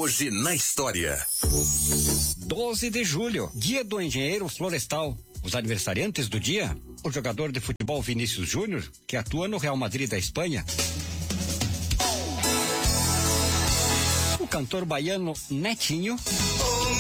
Hoje na história. 12 de julho, dia do engenheiro florestal. Os aniversariantes do dia: o jogador de futebol Vinícius Júnior, que atua no Real Madrid da Espanha. O cantor baiano Netinho.